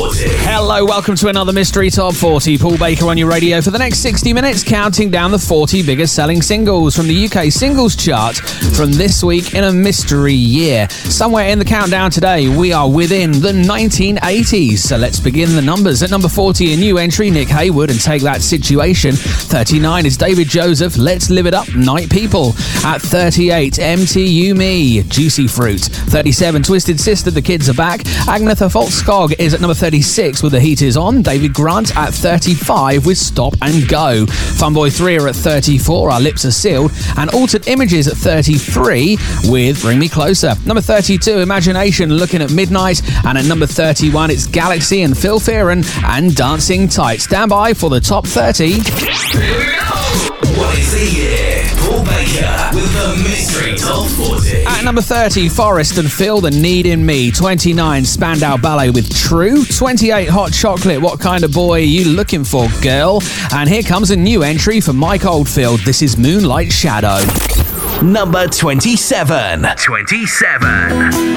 40. Hello, welcome to another Mystery Top 40. Paul Baker on your radio for the next 60 minutes, counting down the 40 biggest selling singles from the UK singles chart from this week in a mystery year. Somewhere in the countdown today, we are within the 1980s. So let's begin the numbers. At number 40, a new entry, Nick Haywood and Take That Situation. 39 is David Joseph, Let's Live It Up, Night People. At 38, MTU Me, Juicy Fruit. 37, Twisted Sister, The Kids Are Back. Agnetha Folkskog is at number 36 with The Heat Is On. David Grant at 35 with Stop and Go. Funboy 3 are at 34, Our Lips Are Sealed. And Altered Images at 33 with Bring Me Closer. Number 32, Imagination, Looking at Midnight. And at number 31, it's Galaxy and Phil Fearon and Dancing Tight. Stand by for the top 30. Here we go! What is the year? Paul Baker with the Mystery Top 40. At number 30, Forrest and Phil, The Need in Me. 29, Spandau Ballet with True. 28, Hot Chocolate, What Kind of Boy Are You Looking For, Girl? And here comes a new entry for Mike Oldfield. This is Moonlight Shadow. Number 27.